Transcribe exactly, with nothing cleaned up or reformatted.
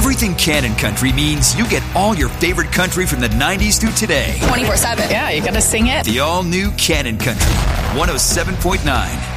Everything Cannon Country means you get all your favorite country from the nineties through today. twenty-four seven. Yeah, you gotta sing it. The all-new Cannon Country, one oh seven point nine.